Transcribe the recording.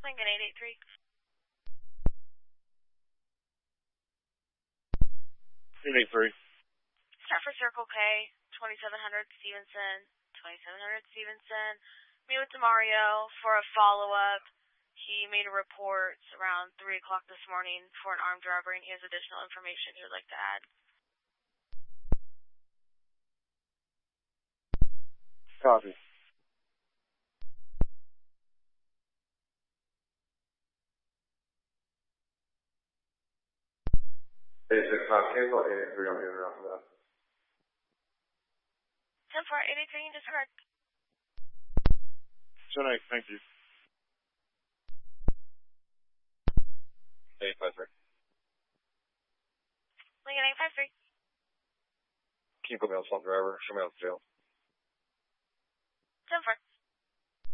Lincoln 883. Unit 3. Start for Circle K, 2700 Stevenson, 2700 Stevenson. Meet with DeMario for a follow-up. He made a report around 3 o'clock this morning for an armed robbery, and he has additional information he would like to add. Copy. Cancel 883 on the other after that. 10-4, 883, disregard. Tonight, thank you. 853. Lincoln 853. Can you put me on assault driver? Show me out to jail. 10-4.